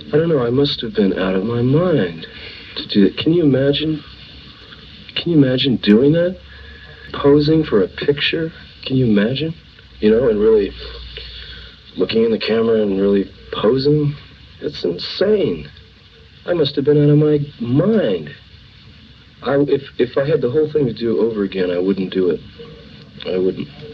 I don't know, I must have been out of my mind to do that. Can you imagine? Can you imagine doing that? Posing for a picture? Can you imagine? You know, and really looking in the camera and really posing? It's insane. I must have been out of my mind. If I had the whole thing to do over again, I wouldn't do it. I wouldn't.